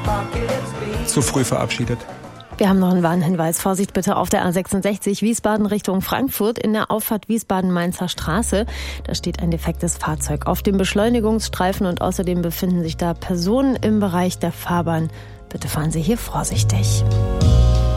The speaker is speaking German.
Zu früh verabschiedet. Wir haben noch einen Warnhinweis. Vorsicht bitte auf der A66 Wiesbaden Richtung Frankfurt in der Auffahrt Wiesbaden-Mainzer Straße. Da steht ein defektes Fahrzeug auf dem Beschleunigungsstreifen und außerdem befinden sich da Personen im Bereich der Fahrbahn. Bitte fahren Sie hier vorsichtig.